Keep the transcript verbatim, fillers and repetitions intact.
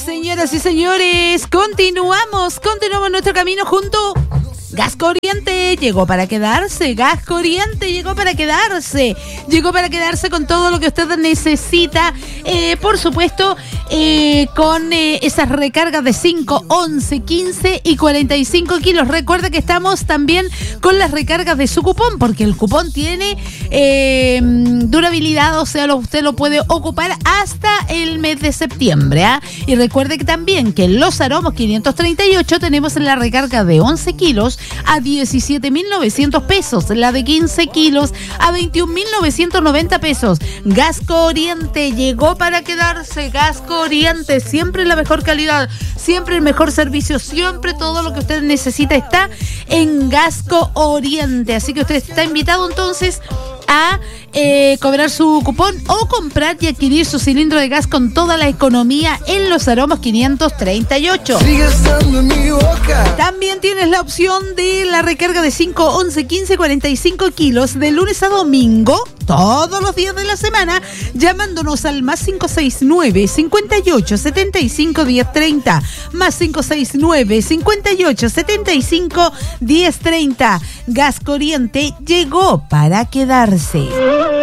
señoras y señores, continuamos, continuamos nuestro camino junto. Gas Corriente llegó para quedarse, Gas Corriente llegó para quedarse, llegó para quedarse con todo lo que usted necesita, eh, por supuesto, eh, con eh, esas recargas de cinco, once, quince y cuarenta y cinco kilos. Recuerda que estamos también con las recargas de su cupón, porque el cupón tiene eh, durabilidad, o sea, lo, usted lo puede ocupar hasta el mes de septiembre, ¿eh? Y recuerde que también que en Los Aromos quinientos treinta y ocho tenemos la recarga de once kilos a diecisiete mil novecientos pesos, la de quince kilos a veintiún mil novecientos noventa pesos. Gas Corriente llegó para quedarse. Gas Corriente, siempre la mejor calidad, siempre el mejor servicio, siempre todo lo que usted necesita está en Gas Corriente. Así que usted está invitado entonces a eh, cobrar su cupón o comprar y adquirir su cilindro de gas con toda la economía en Los Aromos quinientos treinta y ocho. Sigue estando en mi boca. También tienes la opción de la recarga de cinco, once, quince, cuarenta y cinco kilos de lunes a domingo, todos los días de la semana, llamándonos al más cinco seis nueve, cincuenta y ocho, setenta y cinco, diez treinta, más cinco seis nueve, cincuenta y ocho, setenta y cinco, diez treinta. Gas Corriente llegó para quedarse.